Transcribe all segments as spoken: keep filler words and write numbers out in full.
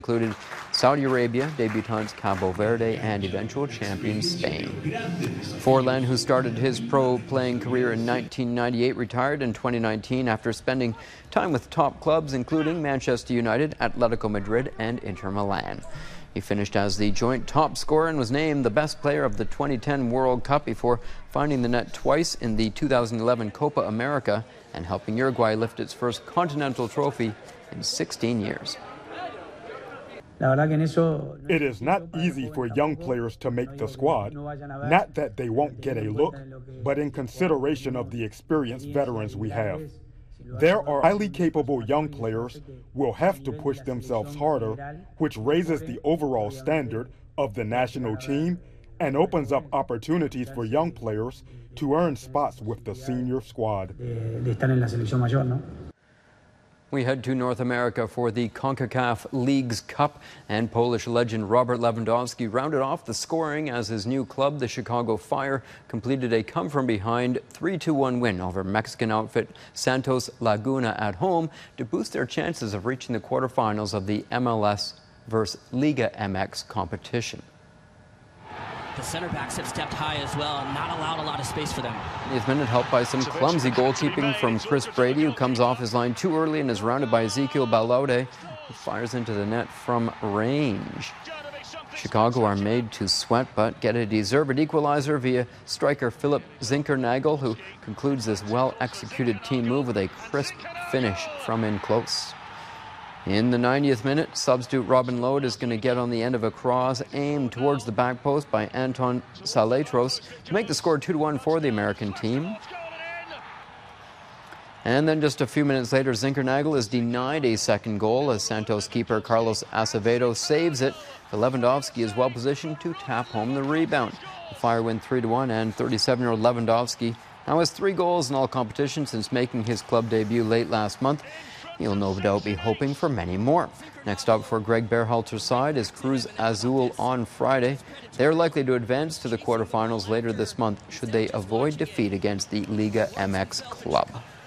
Included Saudi Arabia, debutants Cabo Verde, and eventual champion Spain. Forlan, who started his pro playing career in nineteen ninety-eight, retired in twenty nineteen after spending time with top clubs including Manchester United, Atletico Madrid, and Inter Milan. He finished as the joint top scorer and was named the best player of the twenty ten World Cup before finding the net twice in the two thousand eleven Copa America and helping Uruguay lift its first continental trophy in sixteen years. It is not easy for young players to make the squad. Not that they won't get a look, but in consideration of the experienced veterans we have. There are highly capable young players who will have to push themselves harder, which raises the overall standard of the national team and opens up opportunities for young players to earn spots with the senior squad. We head to North America for the CONCACAF Leagues Cup, and Polish legend Robert Lewandowski rounded off the scoring as his new club, the Chicago Fire, completed a come-from-behind three two one win over Mexican outfit Santos Laguna at home to boost their chances of reaching the quarterfinals of the M L S versus Liga M X competition. The center backs have stepped high as well and not allowed a lot of space for them. He's been helped by some clumsy goalkeeping from Chris Brady, who comes off his line too early and is rounded by Ezekiel Balode, who fires into the net from range. Chicago are made to sweat, but get a deserved equalizer via striker Philip Zinkernagel, who concludes this well-executed team move with a crisp finish from in close. In the ninetieth minute, substitute Robin Lod is going to get on the end of a cross aimed towards the back post by Anton Saletros to make the score two to one for the American team. And then just a few minutes later, Zinkernagel is denied a second goal as Santos keeper Carlos Acevedo saves it. Lewandowski is well positioned to tap home the rebound. The Fire win three to one, and thirty-seven-year-old Lewandowski now has three goals in all competitions since making his club debut late last month. He'll no doubt be hoping for many more. Next up for Greg Berhalter's side is Cruz Azul on Friday. They're likely to advance to the quarterfinals later this month should they avoid defeat against the Liga M X club.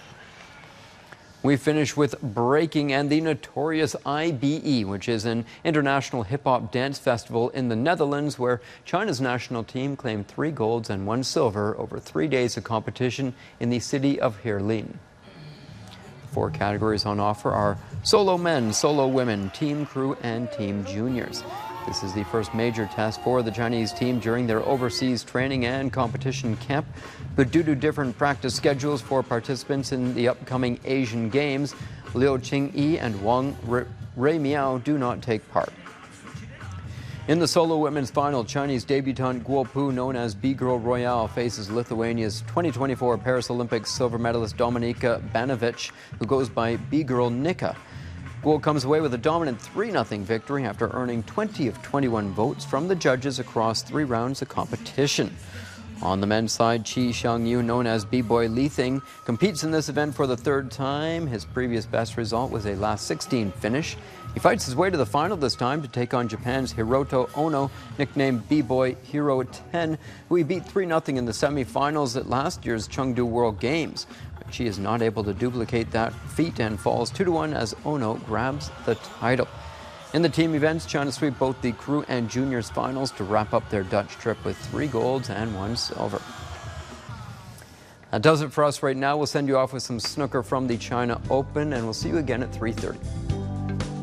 We finish with breaking and the notorious I B E, which is an international hip-hop dance festival in the Netherlands where China's national team claimed three golds and one silver over three days of competition in the city of Heerlen. Four categories on offer are solo men, solo women, team crew, and team juniors. This is the first major test for the Chinese team during their overseas training and competition camp. But due to different practice schedules for participants in the upcoming Asian Games, Liu Qingyi and Wang Ruimiao do not take part. In the solo women's final, Chinese debutante Guo Pu, known as B-Girl Royale, faces Lithuania's twenty twenty-four Paris Olympics silver medalist Dominika Banovic, who goes by B-Girl Nika. Guo comes away with a dominant three nothing victory after earning twenty of twenty-one votes from the judges across three rounds of competition. On the men's side, Chi Xiangyu, known as B-Boy Li Thing, competes in this event for the third time. His previous best result was a last sixteen finish. He fights his way to the final this time to take on Japan's Hiroto Ono, nicknamed B-Boy Hero ten, who he beat three nothing in the semifinals at last year's Chengdu World Games. But she is not able to duplicate that feat and falls two to one as Ono grabs the title. In the team events, China sweep both the crew and juniors finals to wrap up their Dutch trip with three golds and one silver. That does it for us right now. We'll send you off with some snooker from the China Open, and we'll see you again at three thirty.